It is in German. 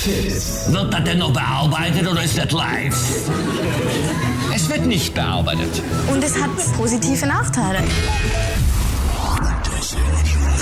Fit. Wird das denn noch bearbeitet oder ist das live? Es wird nicht bearbeitet. Und es hat positive Nachteile. Das Radio.